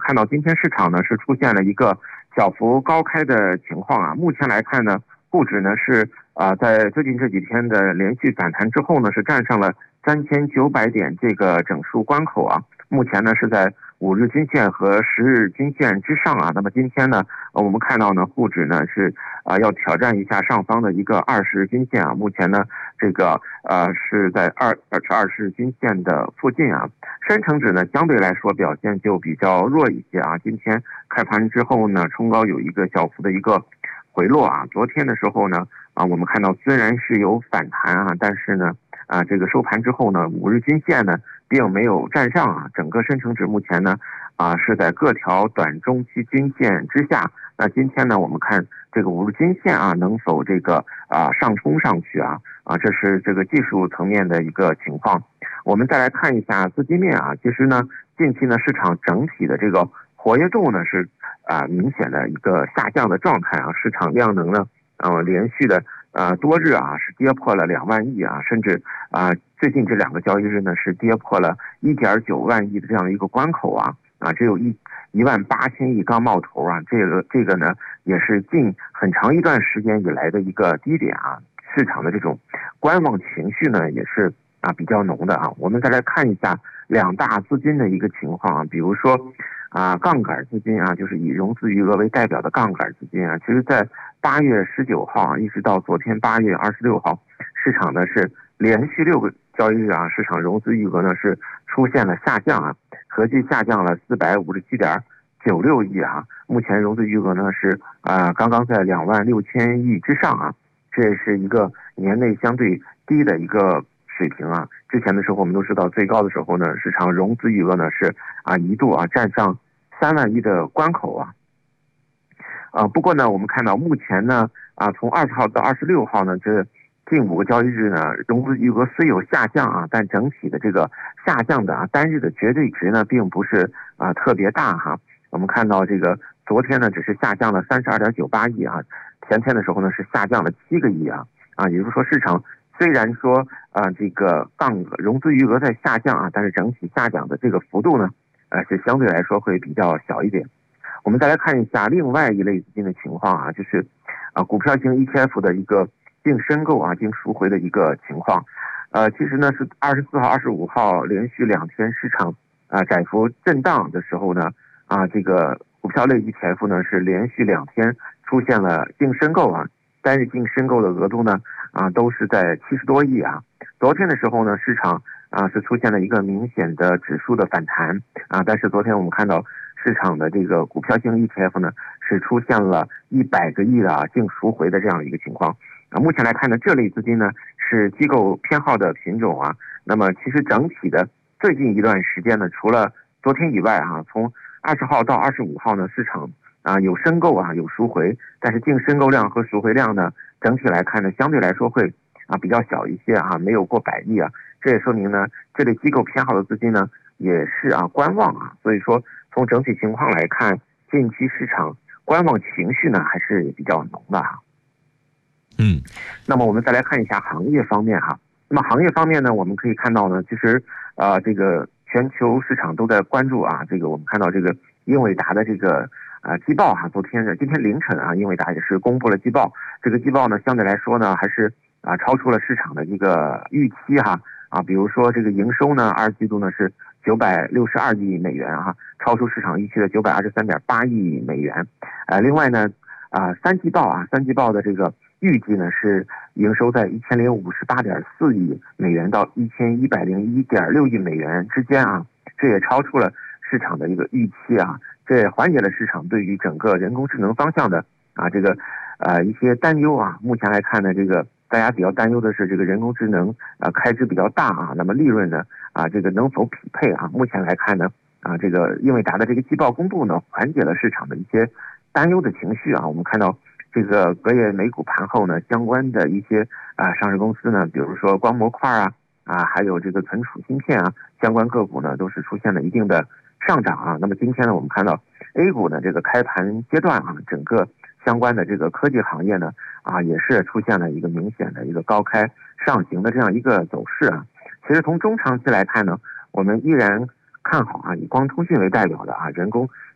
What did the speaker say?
看到今天市场呢是出现了一个小幅高开的情况啊。目前来看呢，沪指呢是在最近这几天的连续反弹之后呢，是站上了3900点这个整数关口啊。目前呢是在5日均线和10日均线之上啊。那么今天呢，我们看到呢，沪指呢是要挑战一下上方的一个20日均线啊。目前呢，这个是在20日均线的附近啊。深成指呢相对来说表现就比较弱一些啊。今天开盘之后呢，冲高有一个小幅的一个回落啊。昨天的时候呢，我们看到虽然是有反弹啊，但是呢，这个收盘之后呢，5日均线呢并没有站上啊。整个深成指目前呢，是在各条短中期均线之下。那今天呢，我们看这个5日均线啊，能否这个上冲上去啊？这是这个技术层面的一个情况。我们再来看一下资金面啊，其实呢，近期呢市场整体的这个活跃度呢是明显的一个下降的状态啊。市场量能呢连续的多日啊是跌破了2万亿啊，甚至最近这2个交易日呢是跌破了1.9万亿的这样的一个关口啊。只有18000亿刚冒头啊。这个呢也是近很长一段时间以来的一个低点啊。市场的这种观望情绪呢也是比较浓的啊。我们再来看一下2大资金的一个情况啊。比如说杠杆资金啊，就是以融资余额为代表的杠杆资金啊，其实在8月19号啊，一直到昨天8月26号，市场呢是连续6个交易日啊，市场融资余额呢是出现了下降啊，合计下降了457.96亿啊。目前融资余额呢是刚刚在26000亿之上啊。这是一个年内相对低的一个水平啊。之前的时候我们都知道，最高的时候呢，市场融资余额呢是一度站上3万亿的关口啊。不过呢，我们看到目前呢从20号到26号呢，这近5个交易日呢，融资余额虽有下降啊，但整体的这个下降的单日的绝对值呢，并不是特别大哈。我们看到这个昨天呢，只是下降了32.98亿啊。前天的时候呢是下降了7个亿啊。也就是说市场虽然说这个融资余额在下降啊，但是整体下降的这个幅度呢是相对来说会比较小一点。我们再来看一下另外一类资金的情况啊，就是股票型 ETF 的一个净申购净赎回的一个情况。其实呢是24号、25号连续2天市场窄幅震荡的时候呢这个股票类 ETF 呢是连续2天出现了净申购啊，单日净申购的额度呢都是在70多亿啊。昨天的时候呢，市场是出现了一个明显的指数的反弹但是昨天我们看到市场的这个股票型 ETF 呢是出现了100个亿的净赎回的这样一个情况。目前来看呢，这类资金呢是机构偏好的品种啊。那么其实整体的最近一段时间呢，除了昨天以外从20号到25号呢，市场有申购有赎回，但是净申购量和赎回量呢，整体来看呢，相对来说会比较小一些没有过100亿啊。这也说明呢，这类机构偏好的资金呢，也是观望啊。所以说，从整体情况来看，近期市场观望情绪呢，还是比较浓的那么我们再来看一下行业方面那么行业方面呢，我们可以看到呢，其实这个全球市场都在关注这个我们看到这个英伟达的这个季报今天凌晨英伟达也是公布了季报。这个季报呢，相对来说呢，还是超出了市场的这个预期比如说这个营收呢，2季度呢是962亿美元超出市场预期的923.8亿美元。另外呢三季报的这个预计呢是营收在1058.4亿美元到1101.6亿美元之间这也超出了市场的一个预期这也缓解了市场对于整个人工智能方向的这个一些担忧目前来看呢，这个大家比较担忧的是这个人工智能开支比较大那么利润呢这个能否匹配目前来看呢这个英伟达的这个季报公布呢，缓解了市场的一些担忧的情绪我们看到这个隔夜美股盘后呢，相关的一些上市公司呢，比如说光模块还有这个存储芯片相关个股呢都是出现了一定的上涨那么今天呢，我们看到 A 股呢这个开盘阶段整个相关的这个科技行业呢也是出现了一个明显的一个高开上行的这样一个走势其实从中长期来看呢，我们依然看好以光通讯为代表的人工